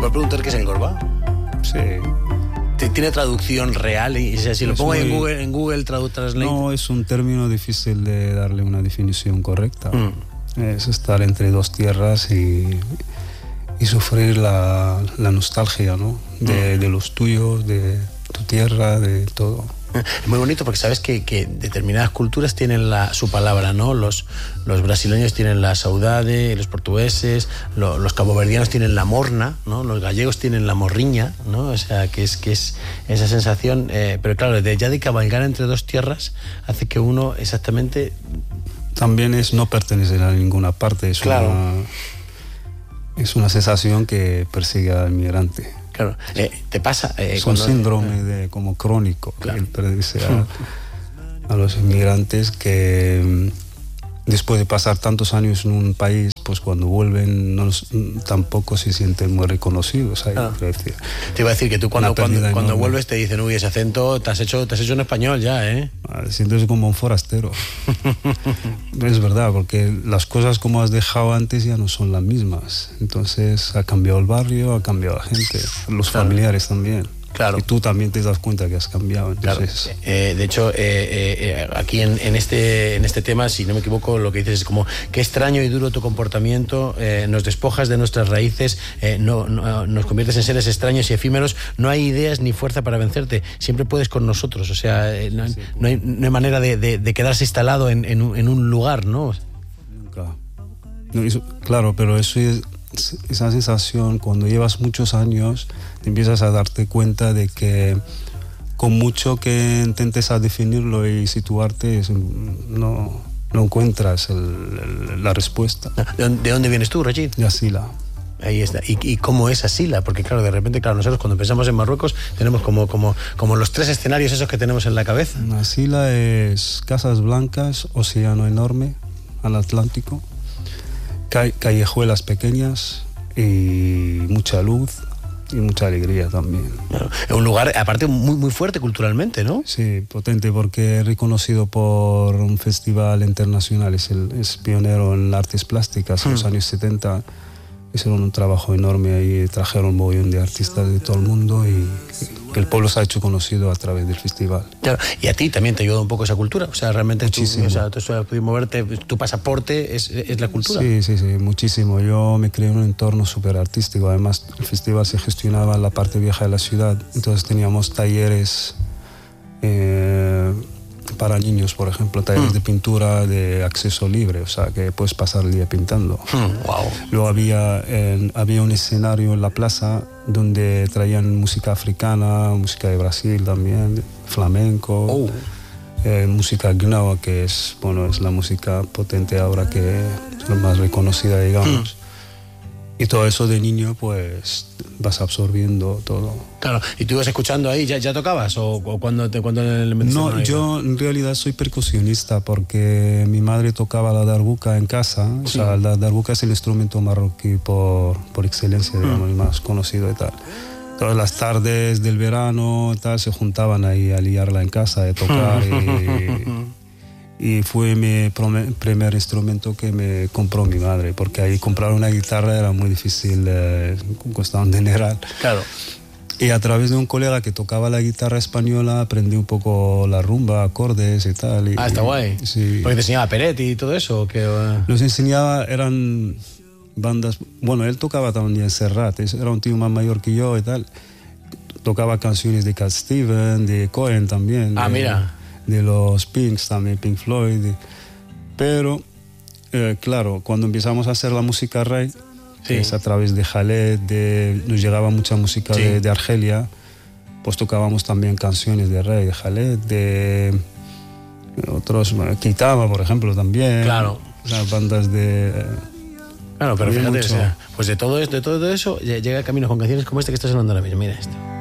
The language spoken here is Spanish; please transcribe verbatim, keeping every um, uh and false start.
puedes preguntar qué es el Gorba? Sí. ¿Tiene traducción real? Y si, si lo pongo muy... en Google, en Google Translate... No, es un término difícil de darle una definición correcta. Mm. Es estar entre dos tierras y, y sufrir la, la nostalgia, ¿no? De, mm. de los tuyos, de tu tierra, de todo. Es muy bonito porque sabes que, que determinadas culturas tienen la, su palabra, ¿no? Los, los brasileños tienen la saudade, los portugueses, lo, los caboverdianos tienen la morna, ¿no? Los gallegos tienen la morriña, ¿no? O sea, que es, que es esa sensación, eh, pero claro, de, ya de cabalgar entre dos tierras hace que uno exactamente... También es no pertenecer a ninguna parte, es, claro. una, es una sensación que persigue al migrante. Claro, eh, te pasa... Eh, es un cuando, síndrome eh, de, como crónico, claro. que pertenece a, a los inmigrantes que después de pasar tantos años en un país, pues cuando vuelven no, tampoco se sienten muy reconocidos ahí. Ah. Decir, te iba a decir que tú cuando, cuando, cuando vuelves te dicen, uy, ese acento te has hecho, te has hecho en español ya, ¿eh? Te sientes como un forastero. Es verdad, porque las cosas como has dejado antes ya no son las mismas. Entonces ha cambiado el barrio, ha cambiado la gente, los claro. familiares también. Claro. Y tú también te das cuenta que has cambiado. Entonces... Claro. Eh, de hecho, eh, eh, aquí en, en, este, en este tema, si no me equivoco, lo que dices es como qué extraño y duro tu comportamiento, eh, nos despojas de nuestras raíces, eh, no, no, nos conviertes en seres extraños y efímeros, no hay ideas ni fuerza para vencerte, siempre puedes con nosotros, o sea, eh, no, sí, no, hay, no hay manera de, de, de quedarse instalado en, en, un, en un lugar, ¿no? Nunca. No, eso, claro, pero eso es... esa sensación cuando llevas muchos años te empiezas a darte cuenta de que con mucho que intentes a definirlo y situarte no, no encuentras el, el, la respuesta. ¿De dónde vienes tú, Rachid? De Asila. Ahí está. ¿Y, ¿Y cómo es Asila? Porque claro, de repente, claro, nosotros cuando pensamos en Marruecos tenemos como, como, como los tres escenarios esos que tenemos en la cabeza. Asila es casas blancas, océano enorme al Atlántico, callejuelas pequeñas y mucha luz y mucha alegría también. Bueno, es un lugar, aparte, muy, muy fuerte culturalmente, ¿no? Sí, potente, porque es reconocido por un festival internacional, es, el, es pionero en artes plásticas en mm. los años setenta. Hicieron un trabajo enorme ahí, trajeron un montón de artistas de todo el mundo y el pueblo se ha hecho conocido a través del festival. Claro, y a ti también te ayuda un poco esa cultura, o sea, realmente muchísimo. Tú, o sea, tú has podido moverte, tu pasaporte es, es la cultura. Sí, sí, sí, muchísimo. Yo me creé en un entorno súper artístico, además el festival se gestionaba en la parte vieja de la ciudad, entonces teníamos talleres eh, para niños, por ejemplo, talleres mm. de pintura de acceso libre, o sea, que puedes pasar el día pintando. Mm, wow. Luego había, eh, había un escenario en la plaza donde traían música africana, música de Brasil también, flamenco, oh. eh, música gnawa, que es, bueno, es la música potente ahora que es la más reconocida, digamos. Mm. Y todo eso de niño, pues vas absorbiendo todo. Claro, ¿y tú ibas escuchando ahí? ¿Ya, ya tocabas? ¿O, o cuando te cuando le metiste? No, yo en realidad soy percusionista porque mi madre tocaba la darbuka en casa. Sí. O sea, la darbuka es el instrumento marroquí por, por excelencia, digamos, mm. el más conocido y tal. Todas las tardes del verano tal, se juntaban ahí a liarla en casa, de tocar y... Y fue mi primer instrumento que me compró mi madre, porque ahí comprar una guitarra era muy difícil, eh, costaba un dineral. Claro. Y a través de un colega que tocaba la guitarra española aprendí un poco la rumba, acordes y tal. Y, ah, está guay. Sí. ¿Porque te enseñaba Peretti y todo eso? Que, uh... Los enseñaba, eran bandas... Bueno, él tocaba también Serrat, era un tío más mayor que yo y tal. Tocaba canciones de Cat Stevens, de Cohen también. Ah, de, mira. De los Pinks también, Pink Floyd. De, pero, eh, claro, cuando empezamos a hacer la música reggae, sí. que es a través de Khaled, de, nos llegaba mucha música sí. de, de Argelia, pues tocábamos también canciones de reggae, de Khaled, de otros, Kitama, por ejemplo, también. Claro. Las bandas de... Claro, pero fíjate, o sea, pues de todo, de todo eso llega Caminos con canciones como este que está sonando ahora mismo. Mira esto.